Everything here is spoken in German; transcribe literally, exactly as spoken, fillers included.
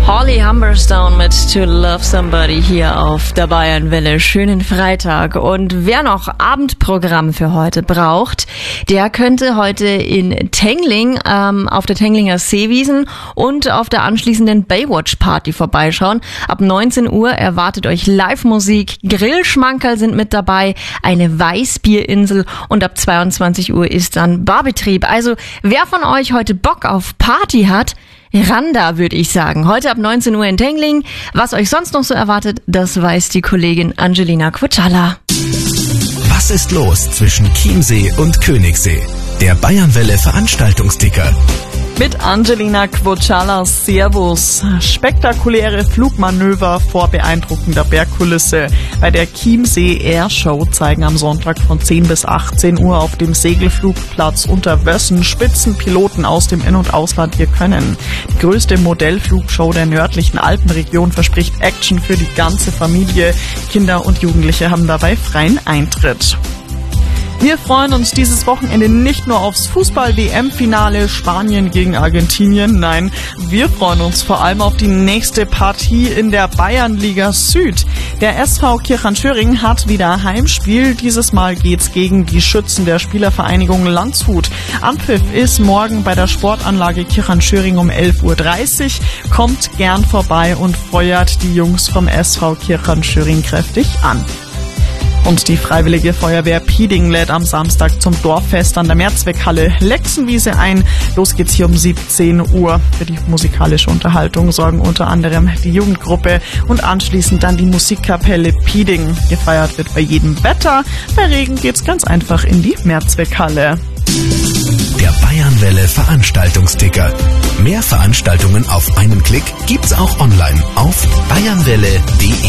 Holly Humberstone mit To Love Somebody hier auf der Bayernwelle. Schönen Freitag. Und wer noch Abendprogramm für heute braucht, der könnte heute in Tengling ähm, auf der Tenglinger Seewiesen und auf der anschließenden Baywatch-Party vorbeischauen. Ab neunzehn Uhr erwartet euch Live-Musik, Grillschmankerl sind mit dabei, eine Weißbierinsel und ab zweiundzwanzig Uhr ist dann Barbetrieb. Also wer von euch heute Bock auf Party hat, ran da, würde ich sagen. Heute ab neunzehn Uhr in Tengling. Was euch sonst noch so erwartet, das weiß die Kollegin Angelina Quitschala. Was ist los zwischen Chiemsee und Königssee? Der Bayernwelle Veranstaltungsticker. Mit Angelina Quitschala, Servus. Spektakuläre Flugmanöver vor beeindruckender Bergkulisse. Bei der Chiemsee Air Show zeigen am Sonntag von zehn bis achtzehn Uhr auf dem Segelflugplatz unter Wössen Spitzenpiloten aus dem In- und Ausland ihr Können. Die größte Modellflugshow der nördlichen Alpenregion verspricht Action für die ganze Familie. Kinder und Jugendliche haben dabei freien Eintritt. Wir freuen uns dieses Wochenende nicht nur aufs Fußball-W M-Finale Spanien gegen Argentinien, nein, wir freuen uns vor allem auf die nächste Partie in der Bayernliga Süd. Der S V Kirchheim-Schöring hat wieder Heimspiel, dieses Mal geht's gegen die Schützen der Spielervereinigung Landshut. Anpfiff ist morgen bei der Sportanlage Kirchheim-Schöring um elf Uhr dreißig. Kommt gern vorbei und feuert die Jungs vom S V Kirchheim-Schöring kräftig an. Und die Freiwillige Feuerwehr Pieding lädt am Samstag zum Dorffest an der Mehrzweckhalle Lexenwiese ein. Los geht's hier um siebzehn Uhr. Für die musikalische Unterhaltung sorgen unter anderem die Jugendgruppe und anschließend dann die Musikkapelle Pieding. Gefeiert wird bei jedem Wetter. Bei Regen geht's ganz einfach in die Mehrzweckhalle. Der Bayernwelle Veranstaltungsticker. Mehr Veranstaltungen auf einen Klick gibt's auch online auf bayernwelle punkt de.